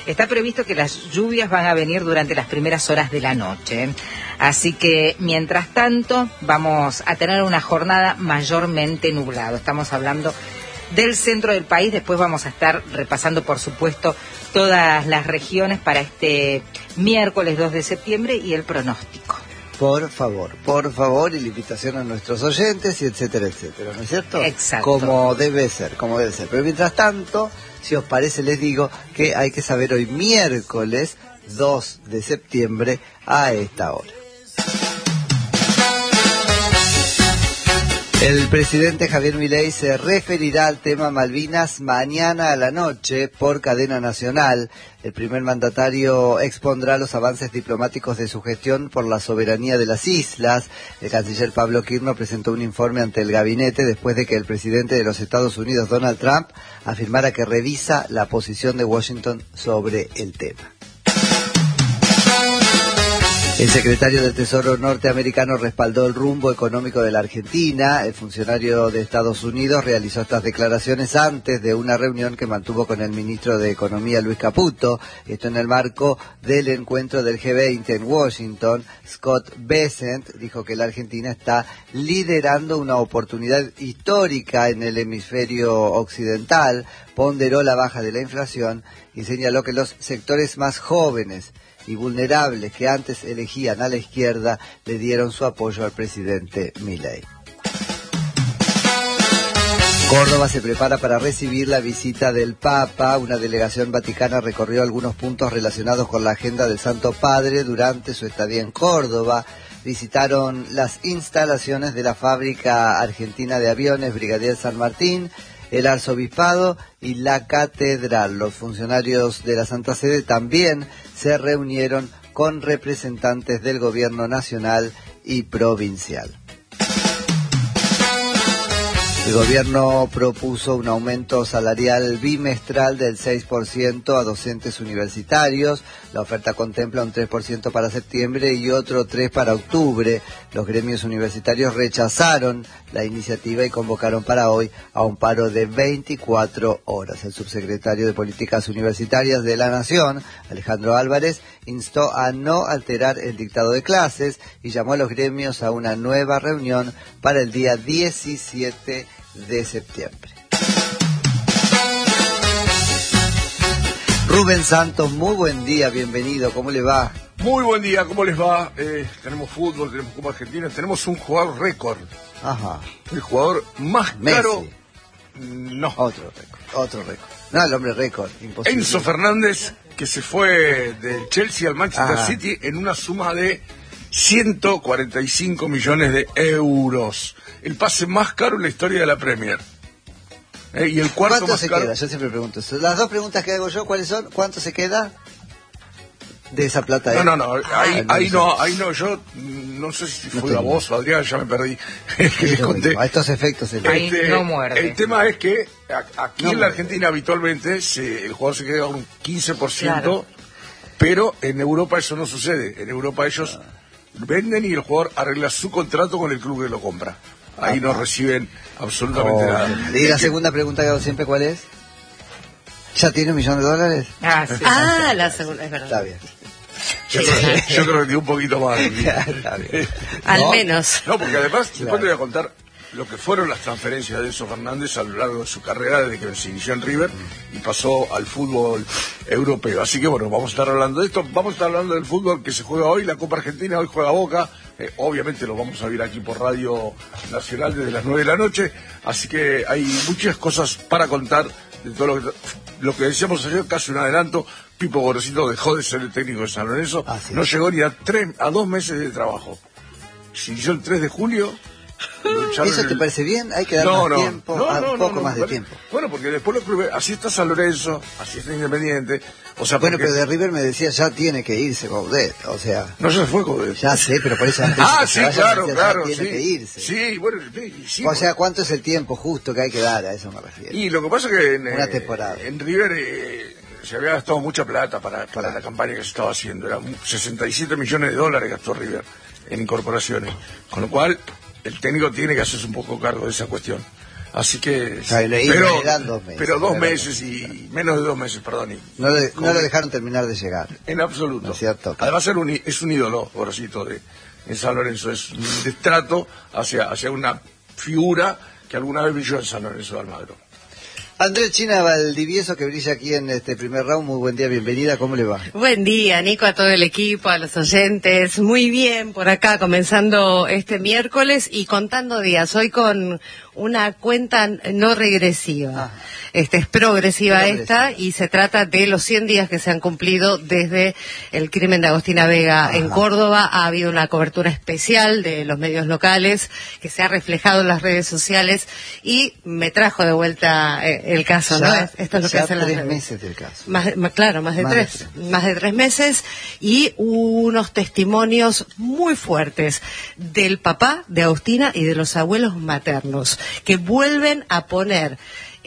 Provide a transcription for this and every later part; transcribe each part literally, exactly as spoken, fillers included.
Está previsto que las lluvias van a venir durante las primeras horas de la noche. Así que, mientras tanto, vamos a tener una jornada mayormente nublada. Estamos hablando del centro del país. Después vamos a estar repasando, por supuesto, todas las regiones para este miércoles dos de septiembre y el pronóstico. Por favor, por favor, y la invitación a nuestros oyentes, y etcétera, etcétera, ¿no es cierto? Exacto. Como debe ser, como debe ser. Pero mientras tanto, si os parece, les digo que hay que saber hoy miércoles dos de septiembre a esta hora. El presidente Javier Milei se referirá al tema Malvinas mañana a la noche por cadena nacional. El primer mandatario expondrá los avances diplomáticos de su gestión por la soberanía de las islas. El canciller Pablo Quirno presentó un informe ante el gabinete después de que el presidente de los Estados Unidos, Donald Trump, afirmara que revisa la posición de Washington sobre el tema. El secretario del Tesoro norteamericano respaldó el rumbo económico de la Argentina. El funcionario de Estados Unidos realizó estas declaraciones antes de una reunión que mantuvo con el ministro de Economía, Luis Caputo. Esto en el marco del encuentro del G veinte en Washington. Scott Bessent dijo que la Argentina está liderando una oportunidad histórica en el hemisferio occidental. Ponderó la baja de la inflación y señaló que los sectores más jóvenes y vulnerables que antes elegían a la izquierda le dieron su apoyo al presidente Milei. Córdoba se prepara para recibir la visita del Papa. Una delegación vaticana recorrió algunos puntos relacionados con la agenda del Santo Padre durante su estadía en Córdoba. Visitaron las instalaciones de la fábrica argentina de aviones Brigadier San Martín, el arzobispado y la catedral. Los funcionarios de la Santa Sede también se reunieron con representantes del gobierno nacional y provincial. El gobierno propuso un aumento salarial bimestral del seis por ciento a docentes universitarios. La oferta contempla un tres por ciento para septiembre y otro tres por ciento para octubre. Los gremios universitarios rechazaron la iniciativa y convocaron para hoy a un paro de veinticuatro horas. El subsecretario de Políticas Universitarias de la Nación, Alejandro Álvarez, instó a no alterar el dictado de clases y llamó a los gremios a una nueva reunión para el día diecisiete de septiembre. Rubén Santos, muy buen día, bienvenido, ¿cómo le va? Muy buen día, ¿cómo les va? Eh, tenemos fútbol, tenemos Copa Argentina, tenemos un jugador récord. Ajá. El jugador más Messi. caro. No. Otro récord, otro récord. No, el hombre récord, imposible. Enzo Fernández, que se fue del Chelsea al Manchester Ajá. City en una suma de ciento cuarenta y cinco millones de euros. El pase más caro en la historia de la Premier. Eh, y el cuarto ¿Cuánto más se caro. queda? Yo siempre pregunto eso. Las dos preguntas que hago yo, ¿cuáles son? ¿Cuánto se queda de esa plata? No, eh? no, no, ahí, Ah, ahí sé. no, ahí no, yo no sé si No fue la tengo. voz o Adrián, ya me perdí. Que Sí, les lo conté. mismo. A estos efectos se Ahí no muerde. El tema es que a- aquí No en la muerde. Argentina habitualmente se, el jugador se queda con un quince por ciento, Claro. pero en Europa eso no sucede. En Europa ellos venden y el jugador arregla su contrato con el club que lo compra. Ahí no reciben absolutamente Oh, nada. y la segunda pregunta que hago siempre, ¿cuál es? ¿Ya tiene un millón de dólares? Ah, sí. Ah, la segunda, es verdad. Está bien. Yo, creo, yo creo que tiene un poquito más. Está bien. Al ¿No? menos. No, porque además, Claro. después te voy a contar lo que fueron las transferencias de Enzo Fernández a lo largo de su carrera desde que se inició en River y pasó al fútbol europeo. Así que bueno, vamos a estar hablando de esto, vamos a estar hablando del fútbol que se juega hoy, la Copa Argentina, hoy juega Boca, eh, obviamente lo vamos a ver aquí por Radio Nacional desde las nueve de la noche, así que hay muchas cosas para contar de todo lo que, lo que decíamos ayer, casi un adelanto. Pipo Gorosito dejó de ser el técnico de San Lorenzo, Así no es. llegó ni a, tres, a dos meses de trabajo. Se inició el tres de julio. lo echaron ¿Eso en te el- parece bien? Hay que dar no, más no, tiempo, no, ah, no, un no, poco no, más de bueno, tiempo. Bueno, porque después lo pruebe, así está San Lorenzo, así está Independiente, o sea, Bueno, porque- pero de River me decía, ya tiene que irse Baudet, o sea, no se fue con ya sé, pero por eso antes de Ah, que sí, se vaya, claro, me decía, claro, ya tiene sí. que irse. Sí, bueno, sí, sí, O sea, ¿cuánto es el tiempo justo que hay que dar? A eso me refiero. y lo que pasa es que en, Una eh, temporada. en River eh, se había gastado mucha plata para, para la campaña que se estaba haciendo. Eran sesenta y siete millones de dólares gastó River en incorporaciones. Con lo cual, el técnico tiene que hacerse un poco cargo de esa cuestión. Así que... Ay, leí, pero, eran dos meses, pero dos eran meses y menos de dos meses, perdón. Y, No, le, como- no lo dejaron terminar de llegar. En absoluto. ¿No es cierto? Además era un í- es un ídolo, Gorosito, de, en San Lorenzo. Es un destrato hacia, hacia una figura que alguna vez brilló en San Lorenzo de Almagro. Andrés China Valdivieso, que brilla aquí en este primer round, muy buen día, bienvenida, ¿cómo le va? Buen día, Nico, a todo el equipo, a los oyentes. Muy bien por acá, comenzando este miércoles y contando días. Hoy con una cuenta no regresiva. Ah. Este, es progresiva Progresiva. esta y se trata de los cien días que se han cumplido desde el crimen de Agostina Vega Ajá. en Córdoba. Ha habido una cobertura especial de los medios locales que se ha reflejado en las redes sociales y me trajo de vuelta eh, el caso, Ya- ¿no? Es- Esto es lo que ya hacen las tres redes. meses del caso. Más, más- claro, más de Más de tres, tres. más de tres meses y unos testimonios muy fuertes del papá de Agustina y de los abuelos maternos que vuelven a poner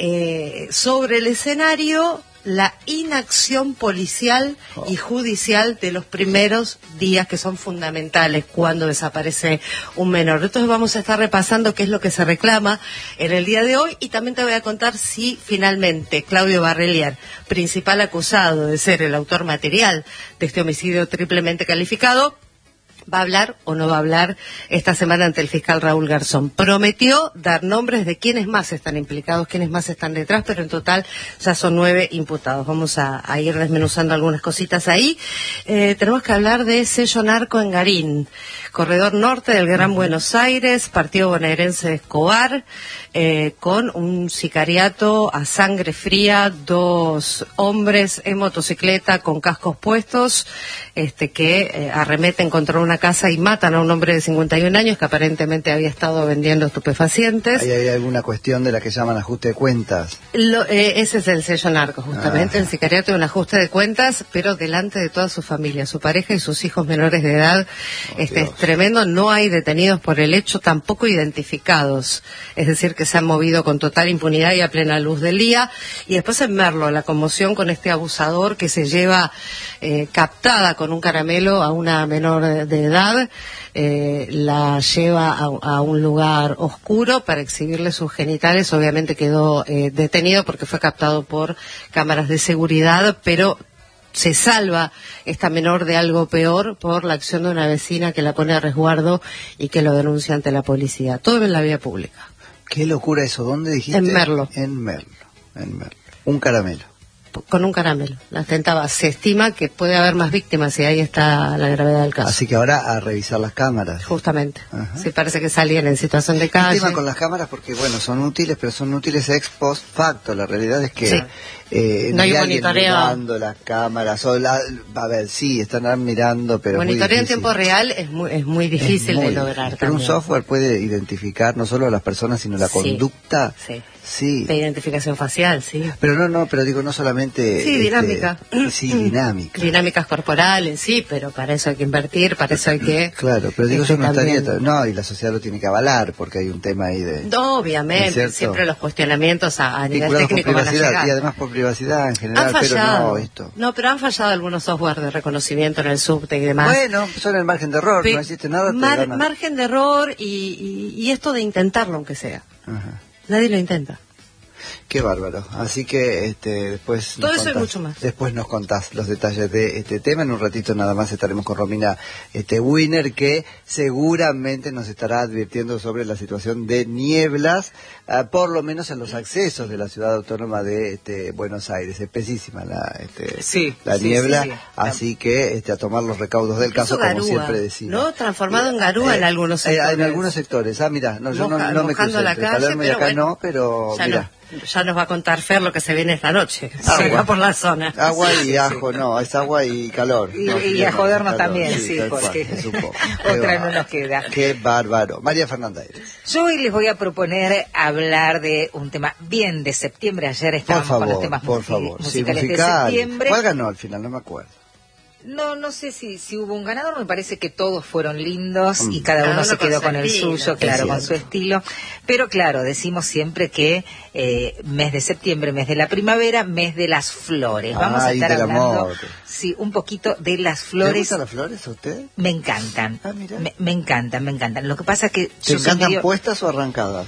eh, sobre el escenario la inacción policial y judicial de los primeros días que son fundamentales cuando desaparece un menor. Entonces vamos a estar repasando qué es lo que se reclama en el día de hoy y también te voy a contar si finalmente Claudio Barrelier, principal acusado de ser el autor material de este homicidio triplemente calificado, va a hablar o no va a hablar esta semana ante el fiscal Raúl Garzón. Prometió dar nombres de quiénes más están implicados, quiénes más están detrás, pero en total ya son nueve imputados. Vamos a, a ir desmenuzando algunas cositas ahí. Eh, tenemos que hablar de sello narco en Garín, corredor norte del Gran Buenos Aires, partido bonaerense de Escobar, eh, con un sicariato a sangre fría, dos hombres en motocicleta con cascos puestos, este que eh, arremeten contra una casa y matan a un hombre de cincuenta y un años que aparentemente había estado vendiendo estupefacientes. ¿Hay, hay alguna cuestión de la que llaman ajuste de cuentas? Lo, eh, ese es el sello narco, justamente, Ah. el sicariato de un ajuste de cuentas, pero delante de toda su familia, su pareja y sus hijos menores de edad. Oh, este Dios. es tremendo, no hay detenidos por el hecho, tampoco identificados, es decir, que se han movido con total impunidad y a plena luz del día. Y después en Merlo, la conmoción con este abusador que se lleva eh, captada con un caramelo a una menor de edad, eh, la lleva a, a un lugar oscuro para exhibirle sus genitales. Obviamente quedó eh, detenido porque fue captado por cámaras de seguridad, pero se salva esta menor de algo peor por la acción de una vecina que la pone a resguardo y que lo denuncia ante la policía. Todo en la vía pública. Qué locura eso, ¿dónde dijiste? En Merlo. En Merlo, en Merlo. Un caramelo. Con un caramelo. La tentaba. Se estima que puede haber más víctimas y ahí está la gravedad del caso. Así que ahora a revisar las cámaras. Justamente. Ajá. Sí, parece que salían en situación de El calle. tema con las cámaras porque, bueno, son útiles, pero son útiles ex post facto. La realidad es que Sí. eh, No hay alguien monitoreo. mirando las cámaras. O la- a ver, sí, están mirando, pero es muy Monitoreo en difícil. tiempo real es muy, es muy difícil Es muy de lograr difícil. Pero un también. software puede identificar no solo a las personas, sino la Sí. conducta. Sí. Sí. De identificación facial, sí. Pero no, no, pero digo, no solamente... Sí, este, dinámica. Sí, dinámica. Dinámicas corporales, sí, pero para eso hay que invertir, para eso hay que... Claro, pero digo, este, yo no estaría... también- No, y la sociedad lo tiene que avalar, porque hay un tema ahí de... No, ¿No es obviamente, cierto? siempre los cuestionamientos a, a nivel vinculados con técnico van a privacidad, llegar. y además por privacidad en general, Han pero fallado. no esto. No, pero han fallado algunos software de reconocimiento en el subte y demás. Bueno, son el margen de error, Pe- no existe nada, te mar- gana. margen de error y, y, y esto de intentarlo aunque sea. Ajá. Nadie lo intenta. Qué bárbaro. Así que este, después Todo nos eso y contás- mucho más. Después nos contás los detalles de este tema. En un ratito nada más estaremos con Romina este, Wiener, que seguramente nos estará advirtiendo sobre la situación de nieblas, ah, por lo menos en los accesos de la ciudad autónoma de este, Buenos Aires. Espesísima la, este, Sí, la sí, niebla, sí, sí. así que este, a tomar los recaudos del caso, Eso como garúa, siempre decimos. ¿no? Transformado en garúa en algunos Eh, sectores. En algunos sectores. Ah, mira, no, yo no, Moja- no me mojando crucé la entre calle, Palermo y pero acá bueno, no, pero ya, mira. no- ya nos va a contar Fer lo que se viene esta noche. Agua. Acá por la zona. Agua y ajo, no, es agua y calor. Y, No, y sí, a no, jodernos calor, también, sí, tal cual, porque es un poco. Qué otra no bárbaro. nos queda. Qué bárbaro. María Fernanda Eres. Yo hoy les voy a proponer hablar de un tema bien de septiembre. Ayer Por estábamos con los favor, temas por musi- favor. Sí, musicales de musical. septiembre. ¿Cuál ganó al final? No me acuerdo. No, no sé si, si hubo un ganador, me parece que todos fueron lindos Mm. y cada Cada uno uno se con quedó su con el estilo. suyo, Es claro, con cierto. su estilo. Pero claro, decimos siempre que eh, mes de septiembre, mes de la primavera, mes de las flores. Vamos a Ay, estar del hablando, amor. sí, un poquito de las ¿Le flores. gustan las flores a usted? Me encantan, Ah, mira. me, me encantan, me encantan. Lo que pasa es que ¿Te yo soy encantan medio- puestas o arrancadas?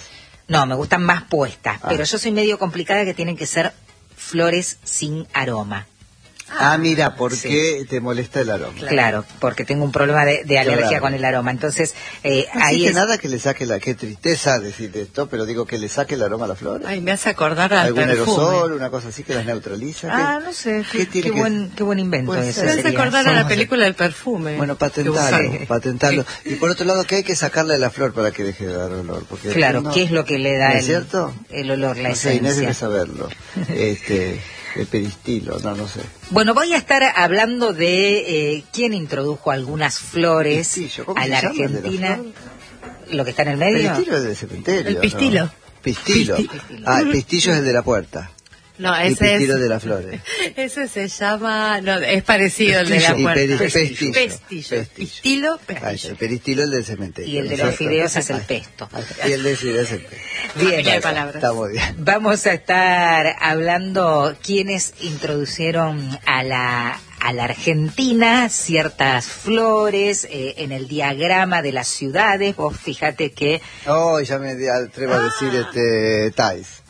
No, me gustan más puestas, Ah. pero yo soy medio complicada que tienen que ser flores sin aroma. Ah, mira, ¿por Sí. qué te molesta el aroma? Claro, claro porque tengo un problema de, de alergia Claro. con el aroma. Entonces, eh, No ahí existe es... nada que le saque la... Qué tristeza decir esto, pero digo que le saque el aroma a la flor. Ay, me hace acordar al ¿Algún perfume. aerosol, una cosa así que las neutraliza? Ah, ¿Qué- no sé, qué qué, tiene qué que- buen, qué buen invento Puede ese ser. Me hace sería. acordar a la Somos- película del perfume. Bueno, que patentarlo, usaron. patentarlo. Y por otro lado, ¿qué hay que sacarle a la flor para que deje de dar olor? Porque Claro, no- ¿qué es lo que le da ¿no es el, cierto? el olor, la No sé, Inés esencia? debe saberlo. Este, el peristilo, no, no sé. Bueno, voy a estar hablando de eh, quién introdujo algunas flores Pistillo, ¿cómo a se la llama el de la Argentina. flor? Lo que está en el medio. Peristilo es del cementerio. El pistilo. ¿no? Pistilo. Pistilo. Ah, el pistillo es el de la puerta. No, El ese pistilo es, de las flores. ese se llama, no, es parecido al de la Pestillo y puerta. peri- pestillo. Pestillo. Pestillo. Pistilo, Ah, pestillo. el peristilo es el del cementerio. Y el de ¿no los es cierto? fideos es el Ahí- pesto. ahí- Y el de fideos es el pesto. Bien, Familia de palabras. Está muy bien. vamos a estar hablando quiénes introducieron a la a la Argentina ciertas flores eh, en el diagrama de las ciudades. Vos fíjate que Oh, ya me atrevo a decir este Thais.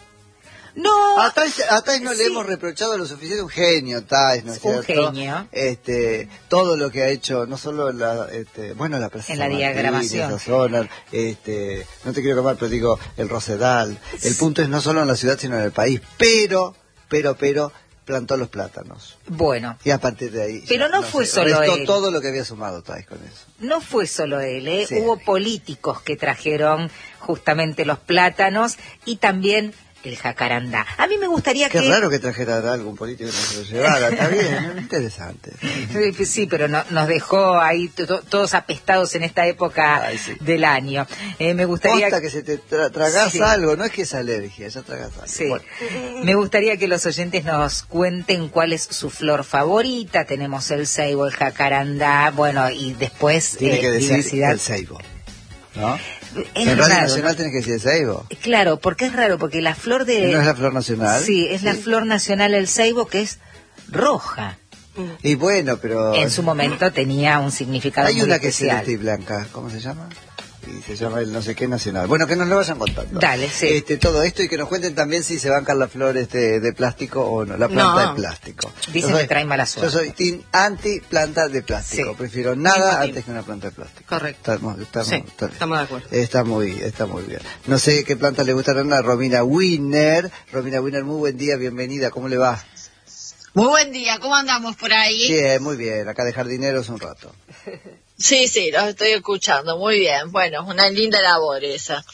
no A Thais, a Thais no le Sí. hemos reprochado lo suficiente, un genio Thais, ¿no es Un cierto? genio. Este, todo lo que ha hecho, no solo la, este, bueno, la Plaza En la San Martín, diagramación. esa zona, este, no te quiero quemar, pero digo, el Rosedal. El punto es no solo en la ciudad, sino en el país. Pero, pero, pero, plantó los plátanos. bueno, Y a partir de ahí. Pero ya, no fue sé, solo restó él. todo lo que había sumado Thais con eso. no fue solo él, ¿eh? Sí. Hubo políticos que trajeron justamente los plátanos y también el jacarandá. A mí me gustaría Qué que... raro que trajera algún político que no se lo llevara. Está bien, interesante. Sí, sí, pero no- nos dejó ahí to- to- todos apestados en esta época Ay, sí. del año. Eh, me gustaría... Posta que se te tra- tragás Sí. algo, no es que es alergia, ya tragás algo. Sí. Bueno, Me gustaría que los oyentes nos cuenten cuál es su flor favorita. Tenemos el ceibo, el jacarandá, bueno, y después tiene eh, que decir diversidad. el ceibo, ¿no? Es en Radio raro, Nacional ¿no? tenés que decir el ceibo. Claro, porque es raro, porque la flor de... ¿No es la flor nacional? Sí, es la flor nacional el ceibo, que es roja. Y bueno, pero... En su momento tenía un significado hay muy una que es especial. celeste y blanca, ¿cómo se llama? Y se llama el no sé qué nacional. Bueno, que nos lo vayan contando. Dale, sí. Este, todo esto y que nos cuenten también si se bancan las flores de, de plástico o no, la planta No. de plástico. Dicen Yo soy- que trae mala suerte. Yo soy team anti planta de plástico. Sí. Prefiero nada Mismo team. antes que una planta de plástico. Correcto. Estamos, estamos, Sí, está- estamos de acuerdo. Está muy, está muy bien. No sé qué planta le gustarán a Romina Winner. Romina Winner, muy buen día, bienvenida. ¿Cómo le va? Muy buen día, ¿cómo andamos por ahí? Bien, muy bien. Acá de jardineros un rato. Sí, sí, los estoy escuchando, muy bien. Bueno, una linda labor esa.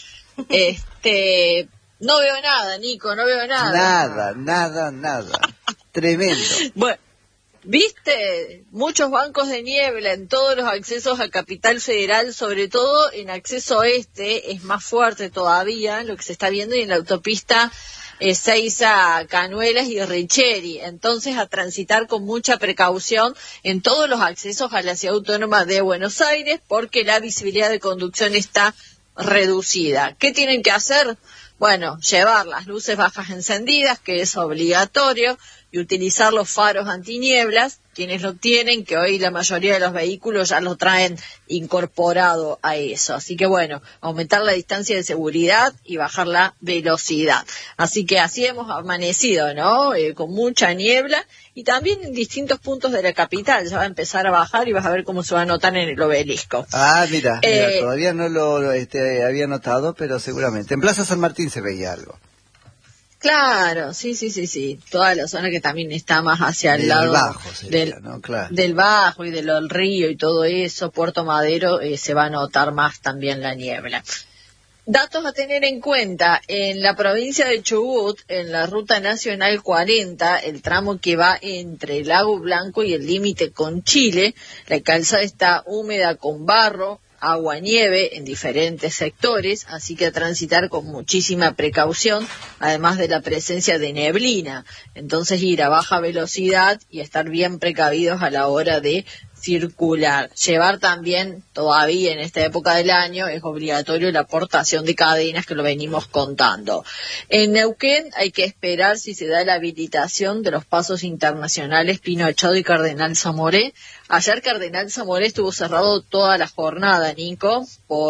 Este, no veo nada, Nico, no veo nada. Nada, nada, nada. Tremendo. Bueno, viste, muchos bancos de niebla en todos los accesos a Capital Federal, sobre todo en acceso este, es más fuerte todavía lo que se está viendo y en la autopista Ezeiza, Canuelas y Richeri. Entonces, a transitar con mucha precaución en todos los accesos a la ciudad autónoma de Buenos Aires, porque la visibilidad de conducción está reducida. ¿Qué tienen que hacer? Bueno, llevar las luces bajas encendidas, que es obligatorio, y utilizar los faros antinieblas, quienes lo tienen, que hoy la mayoría de los vehículos ya lo traen incorporado a eso. Así que bueno, aumentar la distancia de seguridad y bajar la velocidad. Así que así hemos amanecido, ¿no? Eh, con mucha niebla y también en distintos puntos de la capital. Ya va a empezar a bajar y vas a ver cómo se va a notar en el obelisco. Ah, mira, mira, Eh, todavía no lo este, había notado, pero seguramente. En Plaza San Martín se veía algo. Claro, sí, sí, sí, sí. Toda la zona que también está más hacia el Del lado Bajo sería, del, ¿no? Claro. del Bajo y del río y todo eso, Puerto Madero, eh, se va a notar más también la niebla. Datos a tener en cuenta, en la provincia de Chubut, en la Ruta Nacional cuarenta, el tramo que va entre el Lago Blanco y el límite con Chile, la calzada está húmeda con barro, agua, nieve en diferentes sectores, así que a transitar con muchísima precaución, además de la presencia de neblina. Entonces ir a baja velocidad y estar bien precavidos a la hora de circular. Llevar también, todavía en esta época del año, es obligatorio la aportación de cadenas, que lo venimos contando. En Neuquén hay que esperar si se da la habilitación de los pasos internacionales Pino Achado y Cardenal Zamoré. Ayer Cardenal Zamoré estuvo cerrado toda la jornada, Nico, por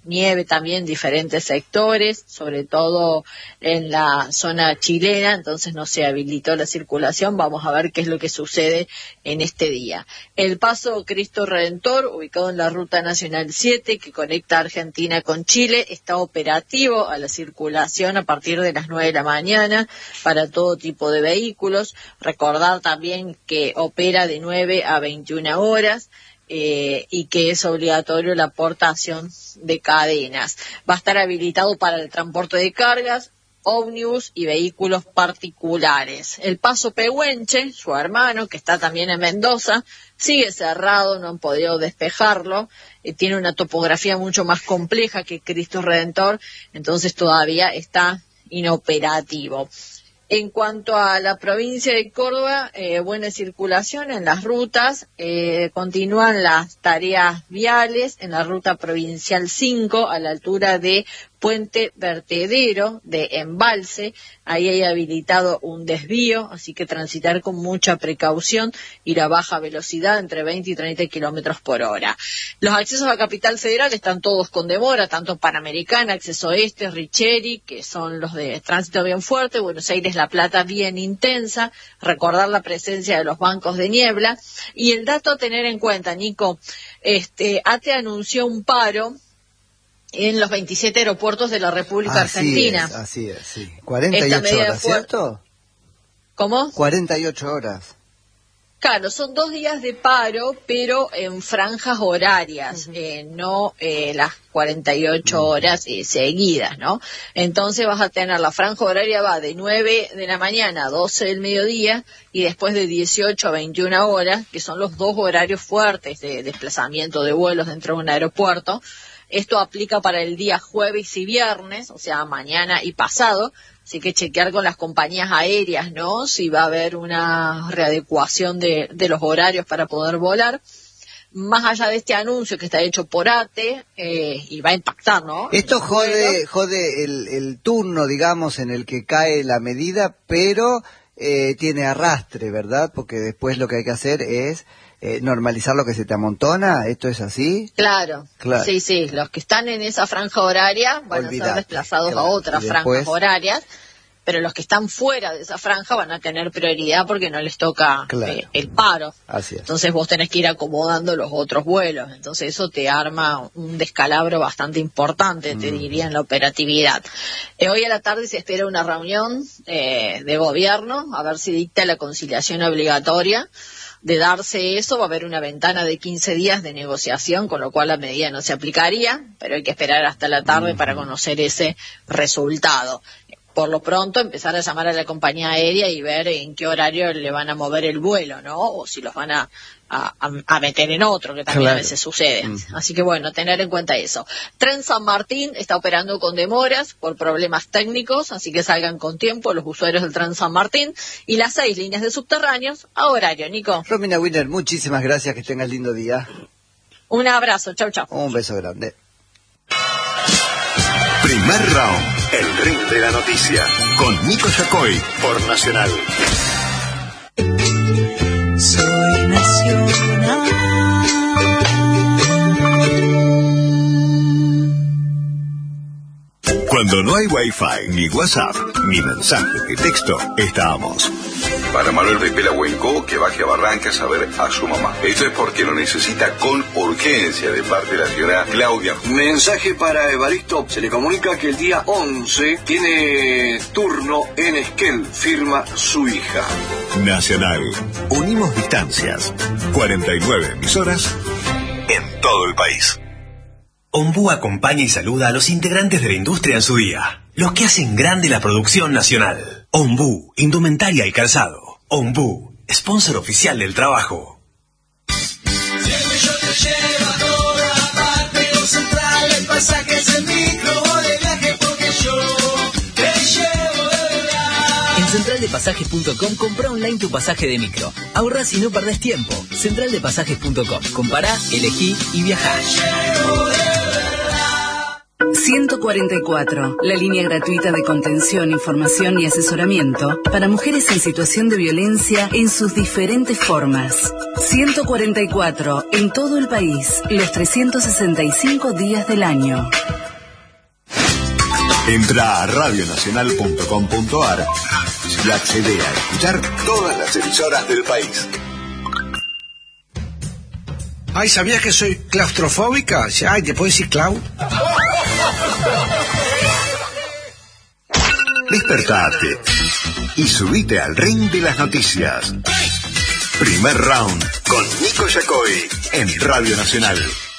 nieve también en diferentes sectores, sobre todo en la zona chilena, entonces no se habilitó la circulación. Vamos a ver qué es lo que sucede en este día. El paso Cristo Redentor, ubicado en la Ruta Nacional siete, que conecta Argentina con Chile, está operativo a la circulación a partir de las nueve de la mañana para todo tipo de vehículos. Recordar también que opera de nueve a veintiuna horas. Eh, y que es obligatorio la aportación de cadenas. Va a estar habilitado para el transporte de cargas, ómnibus y vehículos particulares. El paso Pehuenche, su hermano, que está también en Mendoza, sigue cerrado, no han podido despejarlo, eh, tiene una topografía mucho más compleja que Cristo Redentor, entonces todavía está inoperativo. En cuanto a la provincia de Córdoba, eh, buena circulación en las rutas, eh, continúan las tareas viales en la ruta provincial cinco a la altura de Puente Vertedero de Embalse. Ahí hay habilitado un desvío, así que transitar con mucha precaución, ir a baja velocidad entre veinte y treinta kilómetros por hora. Los accesos a Capital Federal están todos con demora, tanto Panamericana, Acceso Este, Richeri, que son los de tránsito bien fuerte, Buenos Aires, La Plata bien intensa, recordar la presencia de los bancos de niebla. Y el dato a tener en cuenta, Nico, este, A T E anunció un paro en los veintisiete aeropuertos de la República así Argentina. Es, así es, sí. cuarenta y ocho horas, ¿cierto? ¿Cómo? cuarenta y ocho horas. Claro, son dos días de paro, pero en franjas horarias, uh-huh. eh, no eh, las cuarenta y ocho horas eh, seguidas, ¿no? Entonces vas a tener la franja horaria va de nueve de la mañana a doce del mediodía y después de dieciocho a veintiuna horas, que son los dos horarios fuertes de desplazamiento de vuelos dentro de un aeropuerto. Esto aplica para el día jueves y viernes, o sea, mañana y pasado. Así que chequear con las compañías aéreas, ¿no? Si va a haber una readecuación de, de los horarios para poder volar. Más allá de este anuncio que está hecho por A T E, eh, y va a impactar, ¿no? Esto jode, jode el, el turno, digamos, en el que cae la medida, pero eh, tiene arrastre, ¿verdad? Porque después lo que hay que hacer es eh, normalizar lo que se te amontona. ¿Esto es así? Claro, claro. Sí, sí. Los que están en esa franja horaria van Olvidate, a ser desplazados claro. a otras después... franjas horarias, pero los que están fuera de esa franja van a tener prioridad porque no les toca claro. eh, el paro. Así es. Entonces vos tenés que ir acomodando los otros vuelos. Entonces eso te arma un descalabro bastante importante, mm. te diría, en la operatividad. Eh, hoy a la tarde se espera una reunión eh, de gobierno, a ver si dicta la conciliación obligatoria. De darse eso, va a haber una ventana de quince días de negociación, con lo cual la medida no se aplicaría, pero hay que esperar hasta la tarde mm. para conocer ese resultado. Por lo pronto, empezar a llamar a la compañía aérea y ver en qué horario le van a mover el vuelo, ¿no? O si los van a, a, a meter en otro, que también claro. a veces sucede. Mm. Así que bueno, tener en cuenta eso. Tren San Martín está operando con demoras por problemas técnicos, así que salgan con tiempo los usuarios del Tren San Martín. Y las seis líneas de subterráneos a horario, Nico. Romina Wiener, muchísimas gracias, que tengas lindo día. Un abrazo, chau, chau. Un beso grande. Primer round, el ring de la noticia, con Nico Yacoy, por Nacional. Soy Nacional. Cuando no hay Wi-Fi, ni WhatsApp, ni mensajes de texto, estamos. Para Manuel de Pelahuenco, que baje a Barrancas a ver a su mamá. Esto es porque lo necesita con urgencia de parte de la señora Claudia. Mensaje para Evaristo. Se le comunica que el día once tiene turno en Esquel. Firma su hija. Nacional. Unimos distancias. cuarenta y nueve emisoras en todo el país. Ombú acompaña y saluda a los integrantes de la industria en su día. Los que hacen grande la producción nacional. Ombú, indumentaria y calzado. Ombú, sponsor oficial del trabajo. Siempre yo te llevo a toda parte, o Central, el pasaje es el micro de viaje porque yo te llevo de verdad. En central de pasajes punto com compra online tu pasaje de micro. Ahorras y no perdés tiempo. central de pasajes punto com. Compará, elegí y viajá. Te llevo de verdad. Si ciento cuarenta y cuatro, la línea gratuita de contención, información y asesoramiento para mujeres en situación de violencia en sus diferentes formas. ciento cuarenta y cuatro, en todo el país, los trescientos sesenta y cinco días del año. Entra a radio nacional punto com punto ar y accede a escuchar todas las emisoras del país. Ay, ¿sabías que soy claustrofóbica? Ay, ¿te puedo decir Clau? Despertate y subite al ring de las noticias. Primer round con Nico Yacoy en Radio Nacional.